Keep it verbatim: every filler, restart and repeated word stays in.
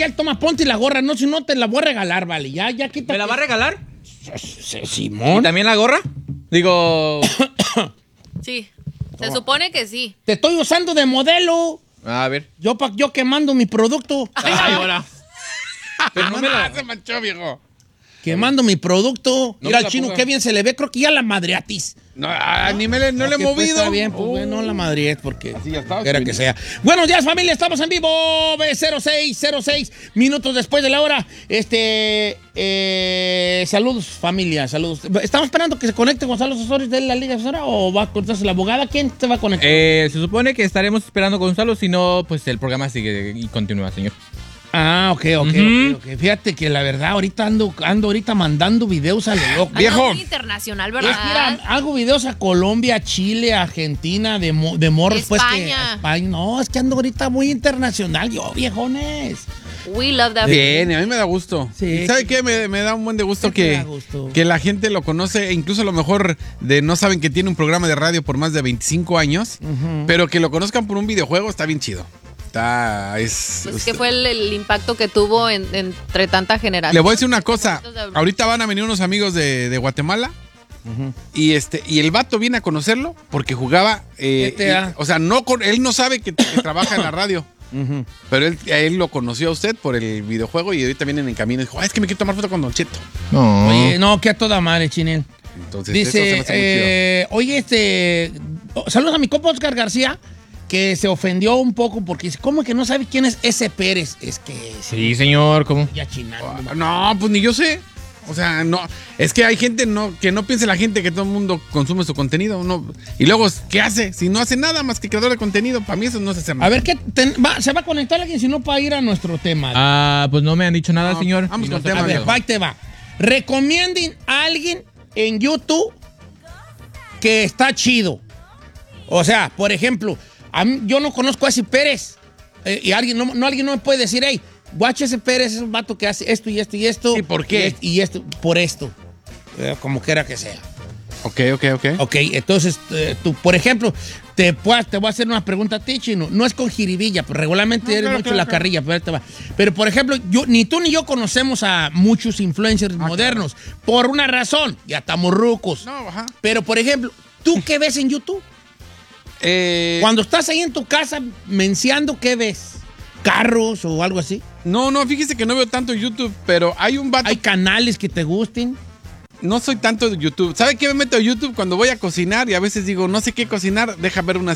ya toma, ponte la gorra, no, si no te la voy a regalar, vale, ya, ya quítate. ¿Me la va a regalar? Simón. ¿Y también la gorra? Digo... Sí, se supone que sí. Te estoy usando de modelo. A ver. Yo, pa, yo quemando mi producto. Ay, ahora. Pero no me la... se manchó, viejo. Quemando mi producto. No Mira me al la chino, ponga. qué bien se le ve. Creo que ya la madreatis. No, ah, ni me le, no le he Ok, pues, movido. está bien, pues Oh. bueno, la madriez, porque Así ya está, era sí. que sea. Buenos días, familia, estamos en vivo. cero seis cero seis minutos después de la hora. Este, eh, saludos, familia, saludos. ¿Estamos esperando que se conecte Gonzalo Osorio de la Liga Defensora o va a conectarse la abogada? ¿Quién se va a conectar? Eh, se supone que estaremos esperando con Gonzalo, si no, pues el programa sigue y continúa, señor. Ah, ok, ok, Ujú. ok, ok. Fíjate que la verdad, ahorita ando, ando ahorita mandando videos a lo loco. Algo Viejo. muy internacional, Es que, ¿verdad? mira, hago videos a Colombia, a Chile, a Argentina, de, mo- de morros, pues que. España. a España. No, es que ando ahorita muy internacional, yo, viejones. We love that. Bien, y a mí me da gusto. Sí. ¿Y ¿Sabe qué? Me, me da un buen de gusto ¿Qué te que, da gusto? que la gente lo conoce, e incluso a lo mejor de no saben que tiene un programa de radio por más de veinticinco años, pero que lo conozcan por un videojuego está bien chido. Está, es... Pues que fue el, el impacto que tuvo en- entre tanta generación. Le voy a decir una cosa. Ahorita van a venir unos amigos de, de Guatemala. Y este y el vato viene a conocerlo porque jugaba. eh, G T A. y- o sea, no con- él no sabe que, que trabaja en la radio. Pero él, a él lo conoció a usted por el videojuego y ahorita vienen en camino y dijo, "Ah, es que me quiero tomar foto con Don Cheto." No. Oye, no, que a toda madre, Chinel. Entonces, eso se me Dice, hace muy chido. eh, oye, este, oh, saludos a mi compa Oscar García, que se ofendió un poco porque dice, ¿cómo que no sabe quién es ese Pérez? Es que Sí, señor, ¿cómo? ya chinando. No, pues ni yo sé. O sea, no. Es que hay gente no, que no piense la gente que todo el mundo consume su contenido. No, y luego, ¿qué hace? Si no hace nada más que creador de contenido, para mí eso no es hacer nada. A ver, ¿qué ten- va- ¿se va a conectar alguien si no para ir a nuestro tema? Ah, pues no me han dicho nada, No, señor. vamos Y no con sé tema, a ver, amigo. va y te va. Recomienden a alguien en YouTube que está chido. O sea, por ejemplo, a mí- yo no conozco a ese Pérez. Eh, y alguien no, no, alguien no me puede decir, hey, guacha ese Pérez, es un vato que hace esto y esto y esto. ¿Y por qué? Y, es- y esto, por esto. Eh, como quiera que sea. Ok, ok, ok. Ok, entonces, eh, tú, por ejemplo, te, puedas- te voy a hacer una pregunta a ti, Chino. No es con jiribilla, pero regularmente No, eres claro, mucho claro, la claro. carrilla, pero ahí te va. Pero, por ejemplo, yo, ni tú ni yo conocemos a muchos influencers Ah, modernos. Por una razón, ya estamos rucos. No, ajá. Pero, por ejemplo, ¿tú qué ves en YouTube? Eh, Cuando estás ahí en tu casa menciando, ¿qué ves? ¿Carros o algo así? no, no, fíjese que no veo tanto YouTube, pero hay un vato. ¿Hay canales que te gusten? No soy tanto de YouTube. ¿Sabe qué me meto a YouTube cuando voy a cocinar? Y a veces digo, no sé qué cocinar, deja ver una